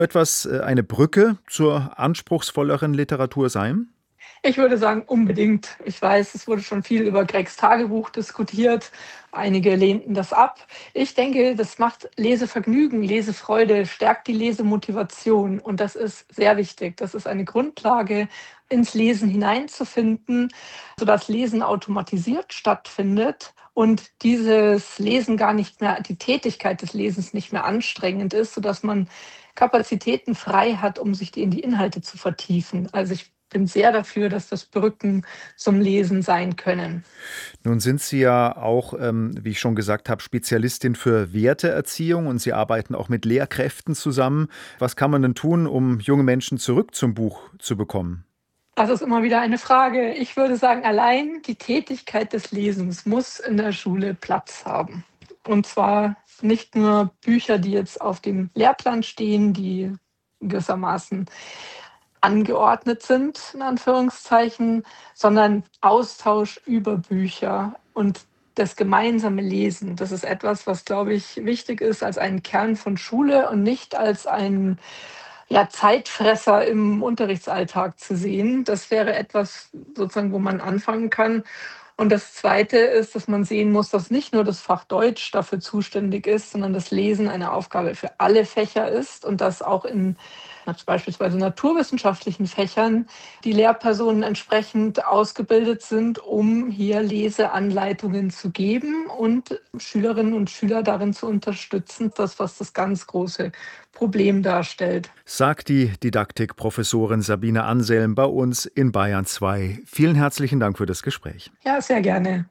eine Brücke zur anspruchsvolleren Literatur sein? Ich würde sagen, unbedingt. Ich weiß, es wurde schon viel über Gregs Tagebuch diskutiert. Einige lehnten das ab. Ich denke, das macht Lesevergnügen, Lesefreude, stärkt die Lesemotivation. Und das ist sehr wichtig. Das ist eine Grundlage, ins Lesen hineinzufinden, sodass Lesen automatisiert stattfindet und dieses Lesen gar nicht mehr, die Tätigkeit des Lesens nicht mehr anstrengend ist, sodass man Kapazitäten frei hat, um sich in die Inhalte zu vertiefen. Also ich bin sehr dafür, dass das Brücken zum Lesen sein können. Nun sind Sie ja auch, wie ich schon gesagt habe, Spezialistin für Werteerziehung und Sie arbeiten auch mit Lehrkräften zusammen. Was kann man denn tun, um junge Menschen zurück zum Buch zu bekommen? Das ist immer wieder eine Frage. Ich würde sagen, allein die Tätigkeit des Lesens muss in der Schule Platz haben. Und zwar nicht nur Bücher, die jetzt auf dem Lehrplan stehen, die gewissermaßen angeordnet sind, in Anführungszeichen, sondern Austausch über Bücher und das gemeinsame Lesen. Das ist etwas, was, glaube ich, wichtig ist als ein Kern von Schule und nicht als ein, ja, Zeitfresser im Unterrichtsalltag zu sehen. Das wäre etwas sozusagen, wo man anfangen kann. Und das Zweite ist, dass man sehen muss, dass nicht nur das Fach Deutsch dafür zuständig ist, sondern das Lesen eine Aufgabe für alle Fächer ist und dass auch in beispielsweise naturwissenschaftlichen Fächern die Lehrpersonen entsprechend ausgebildet sind, um hier Leseanleitungen zu geben und Schülerinnen und Schüler darin zu unterstützen, das, was das ganz große Problem darstellt. Sagt die Didaktikprofessorin Sabine Anselm bei uns in Bayern 2. Vielen herzlichen Dank für das Gespräch. Ja, sehr gerne.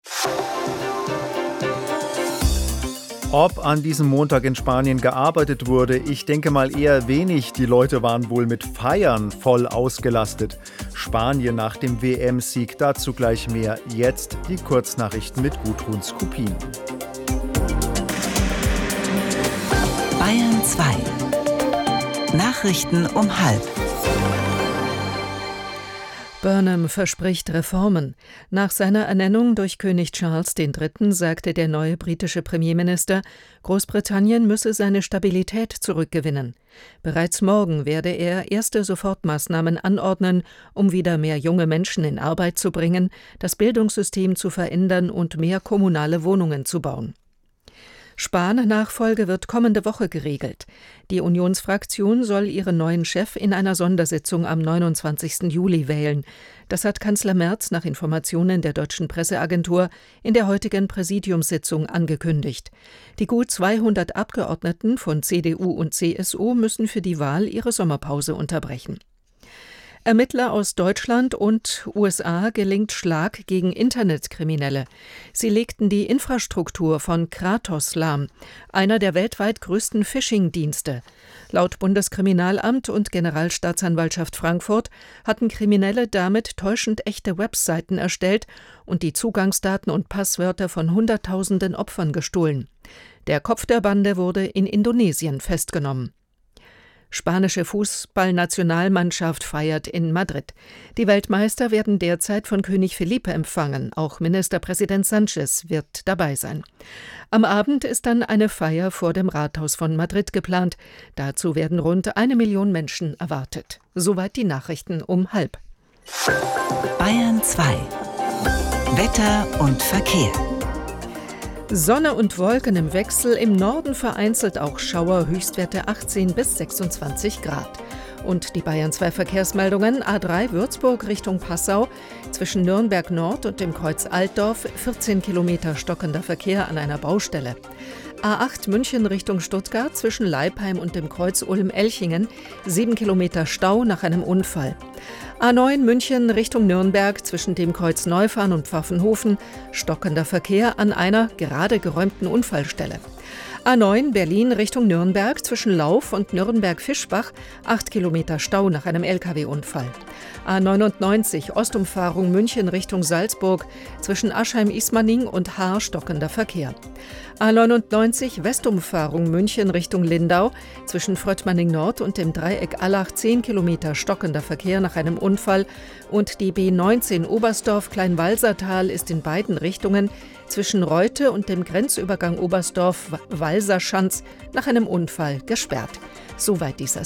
Ob an diesem Montag in Spanien gearbeitet wurde, ich denke mal eher wenig. Die Leute waren wohl mit Feiern voll ausgelastet. Spanien nach dem WM-Sieg, dazu gleich mehr. Jetzt die Kurznachrichten mit Gudrun Skupin. Bayern 2. Nachrichten um 12:30. Burnham verspricht Reformen. Nach seiner Ernennung durch König Charles III. Sagte der neue britische Premierminister, Großbritannien müsse seine Stabilität zurückgewinnen. Bereits morgen werde er erste Sofortmaßnahmen anordnen, um wieder mehr junge Menschen in Arbeit zu bringen, das Bildungssystem zu verändern und mehr kommunale Wohnungen zu bauen. Spahn-Nachfolge wird kommende Woche geregelt. Die Unionsfraktion soll ihren neuen Chef in einer Sondersitzung am 29. Juli wählen. Das hat Kanzler Merz nach Informationen der Deutschen Presseagentur in der heutigen Präsidiumssitzung angekündigt. Die gut 200 Abgeordneten von CDU und CSU müssen für die Wahl ihre Sommerpause unterbrechen. Ermittler aus Deutschland und USA gelingt Schlag gegen Internetkriminelle. Sie legten die Infrastruktur von Kratos lahm, einer der weltweit größten Phishing-Dienste. Laut Bundeskriminalamt und Generalstaatsanwaltschaft Frankfurt hatten Kriminelle damit täuschend echte Webseiten erstellt und die Zugangsdaten und Passwörter von Hunderttausenden Opfern gestohlen. Der Kopf der Bande wurde in Indonesien festgenommen. Spanische Fußballnationalmannschaft feiert in Madrid. Die Weltmeister werden derzeit von König Felipe empfangen. Auch Ministerpräsident Sánchez wird dabei sein. Am Abend ist dann eine Feier vor dem Rathaus von Madrid geplant. Dazu werden rund 1 Million Menschen erwartet. Soweit die Nachrichten um 12:30. Bayern 2. Wetter und Verkehr. Sonne und Wolken im Wechsel, im Norden vereinzelt auch Schauer, Höchstwerte 18 bis 26 Grad. Und die Bayern 2 Verkehrsmeldungen: A3 Würzburg Richtung Passau, zwischen Nürnberg Nord und dem Kreuz Altdorf 14 Kilometer stockender Verkehr an einer Baustelle. A8 München Richtung Stuttgart, zwischen Leipheim und dem Kreuz Ulm-Elchingen 7 Kilometer Stau nach einem Unfall. A9 München Richtung Nürnberg, zwischen dem Kreuz Neufahrn und Pfaffenhofen stockender Verkehr an einer gerade geräumten Unfallstelle. A9 Berlin Richtung Nürnberg, zwischen Lauf und Nürnberg-Fischbach 8 Kilometer Stau nach einem Lkw-Unfall. A99 Ostumfahrung München Richtung Salzburg, zwischen Aschheim-Ismaning und Haar stockender Verkehr. A99 Westumfahrung München Richtung Lindau, zwischen Fröttmanning Nord und dem Dreieck Allach 10 Kilometer stockender Verkehr nach einem Unfall und die B19 Oberstdorf-Kleinwalsertal ist in beiden Richtungen zwischen Reute und dem Grenzübergang Oberstdorf-Walserschanz nach einem Unfall gesperrt. Soweit dieser